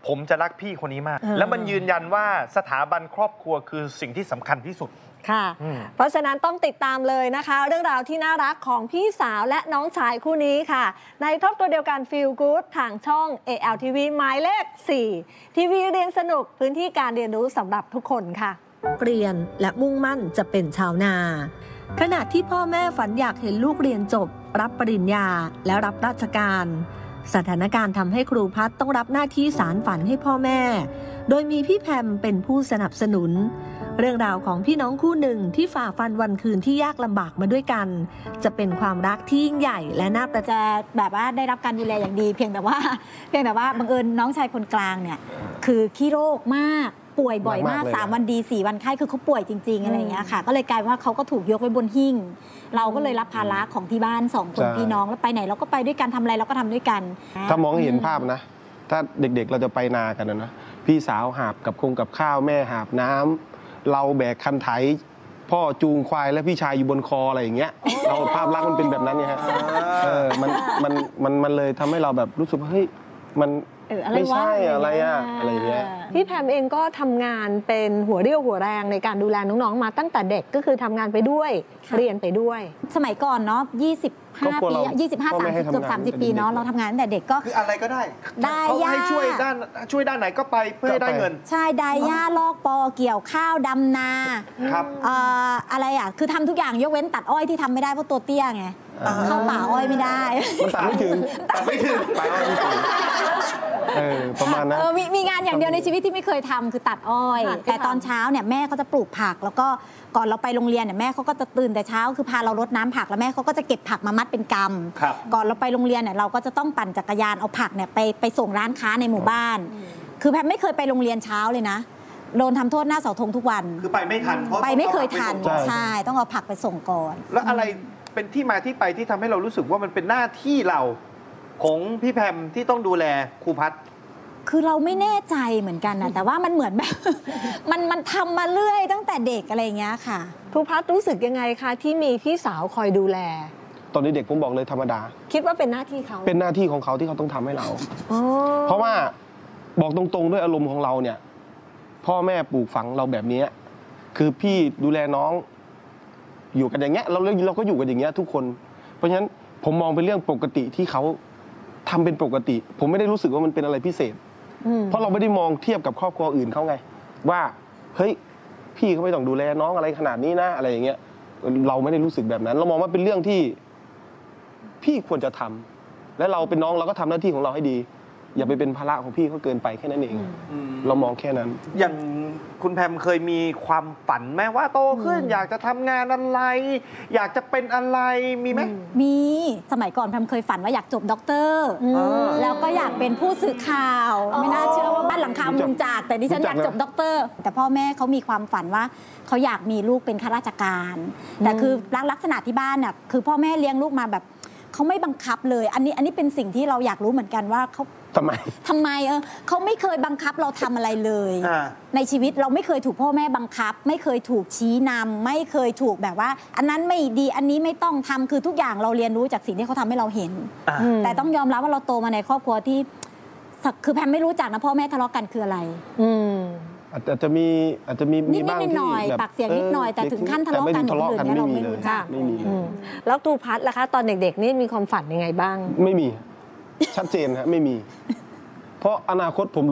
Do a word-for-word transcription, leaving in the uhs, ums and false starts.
ผมจะรักพี่คนนี้มาก แล้วมันยืนยันว่าสถาบันครอบครัวคือสิ่งที่สำคัญที่สุดค่ะเพราะฉะนั้นต้องติดตามเลยนะคะเรื่องราวที่น่ารักของพี่สาวและน้องชายคู่นี้ค่ะในครอบครัวเดียวกัน Feel Good ทางช่อง เอ แอล ที วี หมายเลข สี่ ทีวีเรียนสนุกพื้นที่การเรียนรู้สำหรับทุกคนค่ะเรียนและมุ่งมั่นจะเป็นชาวนาขณะที่พ่อแม่ฝันอยากเห็นลูกเรียนจบรับปริญญาและรับราชการสถานการณ์ทำให้ครูพัฒน์ต้องรับหน้าที่สารฝันให้พ่อแม่โดยมีพี่แพมเป็นผู้สนับสนุนเรื่องราวของพี่น้องคู่หนึ่งที่ฝ่าฟันวันคืนที่ยากลำบากมาด้วยกันจะเป็นความรักที่ยิ่งใหญ่และน่าประทับใจแบบว่าได้รับการดูแลอย่างดีเพียงแต่ว่าเพียงแต่ว่าบังเอิญน้องชายคนกลางเนี่ยคือขี้โรคมากป่วยบ่อยมากสามวันดีสี่วันไข้คือเขาป่วยจริงๆอะไรอย่างเงี้ยค่ะก็เลยกลายว่าเขาก็ถูกยกไว้บนหิ้งเราก็เลยรับภาระของที่บ้านสองคนพี่น้องแล้วไปไหนเราก็ไปด้วยกันทำอะไรเราก็ทำด้วยกันถ้ามองเห็นภาพนะถ้าเด็กๆเราจะไปนากันนะพี่สาวหาบกับคงกับข้าวแม่หาบน้ำเราแบกคันไถพ่อจูงควายและพี่ชายอยู่บนคออะไรอย่างเงี้ยเราภาพลักษณ์มันเป็นแบบนั้นไงฮะเออมันมันมันมันเลยทำให้เราแบบรู้สึกว่าเฮ้ยมันไม่ใช่อะไรอะอะไรเงี้ยพี่แพมเองก็ทำงานเป็นหัวเรี่ยวหัวแรงในการดูแลน้องๆมาตั้งแต่เด็กก็คือทำงานไปด้วยเรียนไปด้วยสมัยก่อนเนาะยี่สิบห้าปียี่สิบห้า สามสิบเกือบสามสิบปีเนาะเราทำงานตั้งแต่เด็กก็คืออะไรก็ได้ได้เขาให้ช่วยด้านช่วยด้านไหนก็ไปเพื่อให้ได้เงินใช่ได้หญ้าลอกปอเกี่ยวข้าวดำนาครับอะไรอ่ะคือทำทุกอย่างยกเว้นตัดอ้อยที่ทำไม่ได้เพราะตัวเตี้ยไงเข้าป่าอ้อยไม่ได้มันตัดไม่ถึงตัดไม่ถึงไปอ้อยไม่ถึงเออประมาณนั้นมีมีงานอย่างเดียวในชีวิตที่ไม่เคยทำคือตัดอ้อยแต่ตอนเช้าเนี่ยแม่เขาจะปลูกผักแล้วก็ก่อนเราไปโรงเรียนเนี่ยแม่เขาก็จะตื่นแต่เช้าคือพาเรารดน้ำผักแล้วแม่เขาก็จะเก็บผักมามัดเป็นกำก่อนเราไปโรงเรียนเนี่ยเราก็จะต้องปั่นจักรยานเอาผักเนี่ยไปไปส่งร้านค้าในหมู่บ้านคือแพมไม่เคยไปโรงเรียนเช้าเลยนะโดนทำโทษหน้าเสาธงทุกวันคือไปไม่ทันเพราะไปไม่เคยทันใช่ต้องเอาผักไปส่งก่อนแล้วอะไรเป็นที่มาที่ไปที่ทำให้เรารู้สึกว่ามันเป็นหน้าที่เราของพี่แพมที่ต้องดูแลครูพัฒน์คือเราไม่แน่ใจเหมือนกันนะแต่ว่ามันเหมือนแบบมันมันทำมาเรื่อยตั้งแต่เด็กอะไรอย่างเงี้ยค่ะครูพัฒน์รู้สึกยังไงคะที่มีพี่สาวคอยดูแลตอนนี้เด็กผมบอกเลยธรรมดาคิดว่าเป็นหน้าที่เขาเป็นหน้าที่ของเขาที่เขาต้องทำให้เราเพราะว่าบอกตรงๆด้วยอารมณ์ของเราเนี่ยพ่อแม่ปลูกฝังเราแบบนี้คือพี่ดูแลน้องอยู่กันอย่างเงี้ยเราเราก็อยู่กันอย่างเงี้ยทุกคนเพราะฉะนั้นผมมองเป็นเรื่องปกติที่เขาทำเป็นปกติผมไม่ได้รู้สึกว่ามันเป็นอะไรพิเศษเพราะเราไม่ได้มองเทียบกับครอบครัวอื่นเขาไงว่าเฮ้ยพี่เขาไม่ต้องดูแลน้องอะไรขนาดนี้นะอะไรอย่างเงี้ยเราไม่ได้รู้สึกแบบนั้นเรามองว่าเป็นเรื่องที่พี่ควรจะทำและเราเป็นน้องเราก็ทำหน้าที่ของเราให้ดีอย่าไปเป็นภาระของพี่เขาเกินไปแค่นั้นเองเรามองแค่นั้นอย่างคุณแพมเคยมีความฝันไหมว่าโตขึ้นอยากจะทำงานอะไรอยากจะเป็นอะไรมีไหมมีสมัยก่อนแพมเคยฝันว่าอยากจบด็อกเตอร์แล้วก็อยากเป็นผู้สื่อข่าวไม่น่าเชื่อว่าบ้านหลังคามุงจากแต่ดิฉันอยากจบด็อกเตอร์แต่พ่อแม่เขามีความฝันว่าเขาอยากมีลูกเป็นข้าราชการแต่คือลักษณะที่บ้านเนี่ยคือพ่อแม่เลี้ยงลูกมาแบบเขาไม่บังคับเลยอันนี้อันนี้เป็นสิ่งที่เราอยากรู้เหมือนกันว่าเขาทำไมทำไมเออเขาไม่เคยบังคับเราทำอะไรเลยในชีวิตเราไม่เคยถูกพ่อแม่บังคับไม่เคยถูกชี้นำไม่เคยถูกแบบว่าอันนั้นไม่ดีอันนี้ไม่ต้องทำคือทุกอย่างเราเรียนรู้จากสิ่งที่เขาทำให้เราเห็นแต่ต้องยอมรับว่าเราโตมาในครอบครัวที่คือแพมไม่รู้จักนะพ่อแม่ทะเลาะกันคืออะไรอาจจะมีอาจจะมีมีบ้างที่แบบปากเสียงนิดหน่อยแต่ถึงขั้นทะเลาะกันทะเลาะกันไม่มีเลยไม่มีแล้วครูพัฒน์ล่ะคะตอนเด็กๆนี่มีความฝันยังไงบ้างไม่มีชัดเจนฮะไม่มีเพราะอนาคตผม